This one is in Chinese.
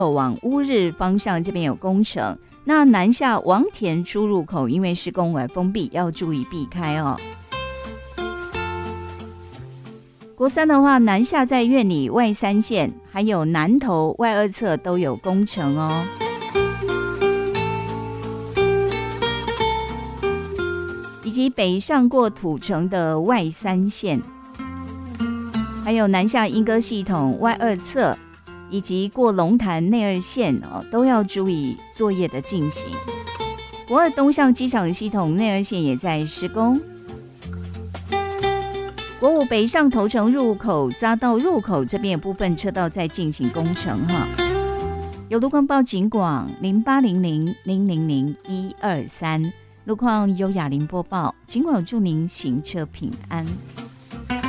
往乌日方向这边有工程，那南下王田出入口因为施工而封闭，要注意避开哦。国三的话，南下在苑里外三线，还有南投外二侧都有工程哦。以及北上过土城的外三线，还有南下莺歌系统外二侧，以及过龙潭内二线哦，都要注意作业的进行。国二东向机场系统内二线也在施工。国五北上头城入口匝道入口这边的部分车道在进行工程哈。有路况报警广0800000123，路况由雅玲播报，警广祝您行车平安。